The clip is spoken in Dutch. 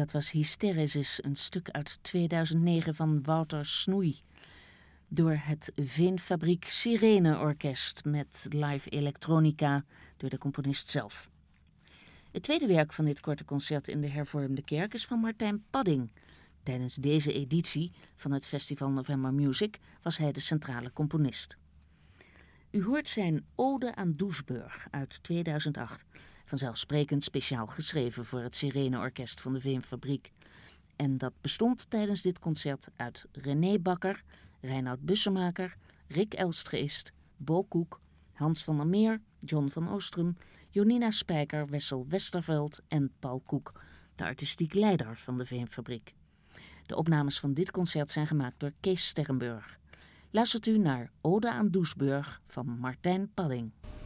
dat was Hysteresis, een stuk uit 2009 van Wouter Snoei. Door het Veenfabriek Sirene Orkest met live elektronica door de componist zelf. Het tweede werk van dit korte concert in de Hervormde Kerk is van Martijn Padding. Tijdens deze editie van het Festival November Music was hij de centrale componist. U hoort zijn Ode aan Doesburg uit 2008, vanzelfsprekend speciaal geschreven voor het Sirene Orkest van de Veenfabriek. En dat bestond tijdens dit concert uit René Bakker, Reinoud Bussemaker, Rick Elstgeest, Bo Koek, Hans van der Meer, John van Oostrum, Jonina Spijker, Wessel Westerveld en Paul Koek, de artistiek leider van de Veenfabriek. De opnames van dit concert zijn gemaakt door Kees Sterrenburg. Luistert u naar Ode aan Doesburg van Martijn Padding.